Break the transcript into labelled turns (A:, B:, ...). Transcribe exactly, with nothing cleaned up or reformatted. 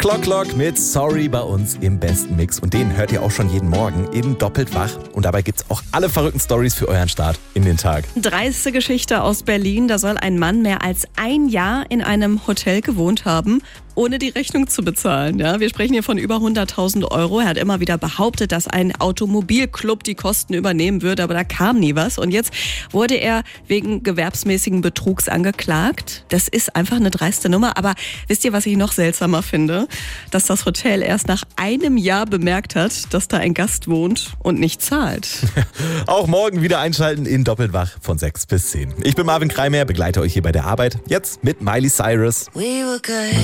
A: Clock Clock mit Sorry bei uns im besten Mix. Und den hört ihr auch schon jeden Morgen in Doppelt wach. Und dabei gibt's auch alle verrückten Stories für euren Start in den Tag.
B: Dreiste Geschichte aus Berlin. Da soll ein Mann mehr als ein Jahr in einem Hotel gewohnt haben, ohne die Rechnung zu bezahlen. Ja, wir sprechen hier von über hunderttausend Euro. Er hat immer wieder behauptet, dass ein Automobilclub die Kosten übernehmen würde, aber da kam nie was. Und jetzt wurde er wegen gewerbsmäßigen Betrugs angeklagt. Das ist einfach eine dreiste Nummer. Aber wisst ihr, was ich noch seltsamer finde? Dass das Hotel erst nach einem Jahr bemerkt hat, dass da ein Gast wohnt und nicht zahlt.
A: Auch morgen wieder einschalten in Doppelt wach von sechs bis zehn. Ich bin Marvin Kreimer, begleite euch hier bei der Arbeit. Jetzt mit Miley Cyrus.
C: We were good.